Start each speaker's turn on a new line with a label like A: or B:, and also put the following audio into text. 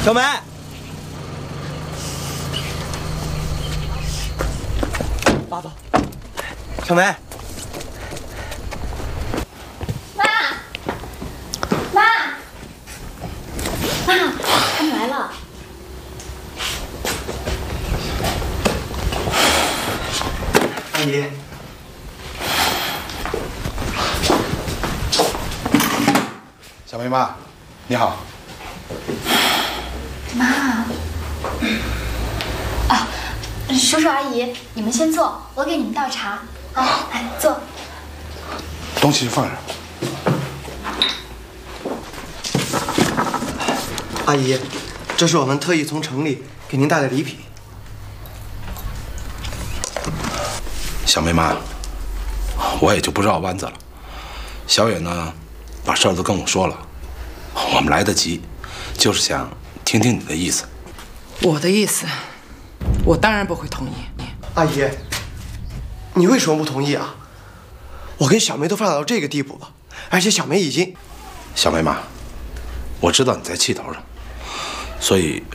A: 小梅，爸爸，小梅，
B: 妈，他们来了。
A: 阿姨，
C: 小梅妈，你好。
B: 妈，叔叔阿姨，你们先坐，我给你们倒茶。啊，来坐。
C: 东西放上。
A: 阿姨，这是我们特意从城里给您带的礼品。
C: 小梅妈，我也就不绕弯子了。小野呢，把事儿都跟我说了，我们来得及，就是想听听你的意思。
D: 我的意思，我当然不会同意。
A: 阿姨，你为什么不同意啊？我跟小梅都发展到这个地步了，而且小梅已经……
C: 小梅妈，我知道你在气头上，所以